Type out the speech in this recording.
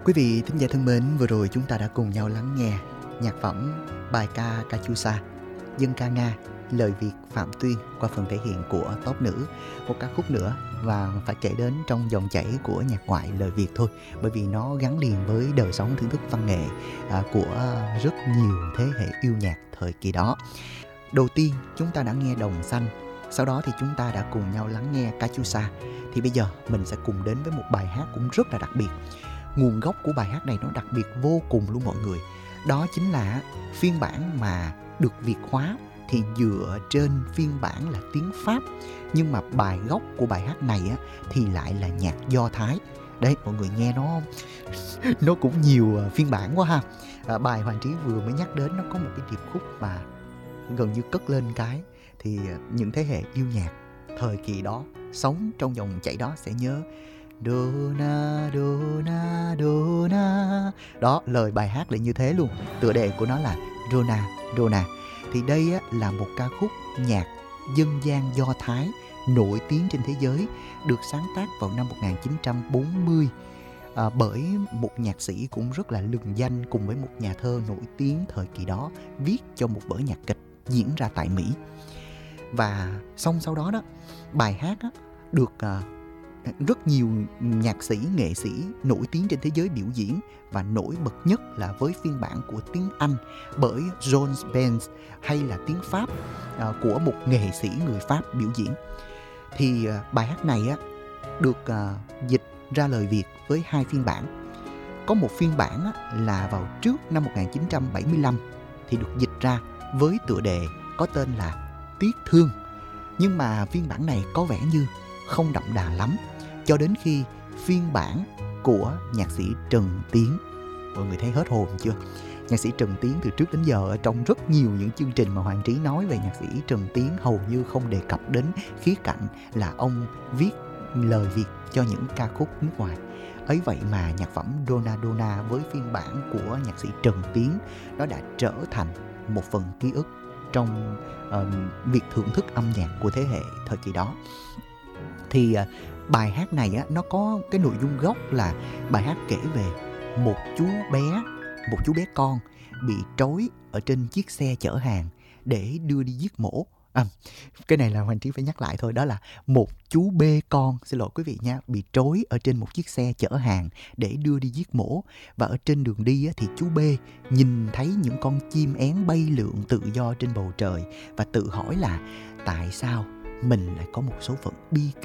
Quý vị thính giả thân mến, vừa rồi chúng ta đã cùng nhau lắng nghe nhạc phẩm bài ca Kachusa, dân ca Nga, lời Việt Phạm Tuyên qua phần thể hiện của Top Nữ. Một ca khúc nữa và phải kể đến trong dòng chảy của nhạc ngoại lời Việt thôi, bởi vì nó gắn liền với đời sống thưởng thức văn nghệ của rất nhiều thế hệ yêu nhạc thời kỳ đó. Đầu tiên chúng ta đã nghe Đồng Xanh, sau đó thì chúng ta đã cùng nhau lắng nghe Kachusa. Thì bây giờ mình sẽ cùng đến với một bài hát cũng rất là đặc biệt. Nguồn gốc của bài hát này nó đặc biệt vô cùng luôn mọi người. Đó chính là phiên bản mà được Việt hóa thì dựa trên phiên bản là tiếng Pháp. Nhưng mà bài gốc của bài hát này á, thì lại là nhạc Do Thái. Đấy, mọi người nghe nó cũng nhiều phiên bản quá ha. Bài Hoàng Trí vừa mới nhắc đến nó có một cái điệp khúc mà gần như cất lên cái thì những thế hệ yêu nhạc thời kỳ đó sống trong dòng chảy đó sẽ nhớ Do na do na do na. Đó, lời bài hát là như thế luôn. Tựa đề của nó là Rona Rona. Thì đây á, là một ca khúc nhạc dân gian Do Thái nổi tiếng trên thế giới, được sáng tác vào năm 1940 bởi một nhạc sĩ cũng rất là lừng danh cùng với một nhà thơ nổi tiếng thời kỳ đó, viết cho một vở nhạc kịch diễn ra tại Mỹ. Và xong sau đó bài hát được rất nhiều nhạc sĩ, nghệ sĩ nổi tiếng trên thế giới biểu diễn, và nổi bật nhất là với phiên bản của tiếng Anh bởi John Benz, hay là tiếng Pháp của một nghệ sĩ người Pháp biểu diễn. Thì bài hát này được dịch ra lời Việt với hai phiên bản. Có một phiên bản là vào trước năm 1975 thì được dịch ra với tựa đề có tên là Tiếc Thương. Nhưng mà phiên bản này có vẻ như không đậm đà lắm, cho đến khi phiên bản của nhạc sĩ Trần Tiến. Mọi người thấy hết hồn chưa? Nhạc sĩ Trần Tiến từ trước đến giờ trong rất nhiều những chương trình mà Hoàng Trí nói về nhạc sĩ Trần Tiến hầu như không đề cập đến khía cạnh là ông viết lời Việt cho những ca khúc nước ngoài. Ấy vậy mà nhạc phẩm Dona Dona với phiên bản của nhạc sĩ Trần Tiến nó đã trở thành một phần ký ức trong việc thưởng thức âm nhạc của thế hệ thời kỳ đó. Thì bài hát này nó có cái nội dung gốc là bài hát kể về một chú bé con bị trói ở trên chiếc xe chở hàng để đưa đi giết mổ. Cái này là Hoàng Trí phải nhắc lại thôi, đó là một chú bê con, xin lỗi quý vị nha, bị trói ở trên một chiếc xe chở hàng để đưa đi giết mổ. Và ở trên đường đi thì chú bê nhìn thấy những con chim én bay lượn tự do trên bầu trời và tự hỏi là tại sao mình lại có một số phận bi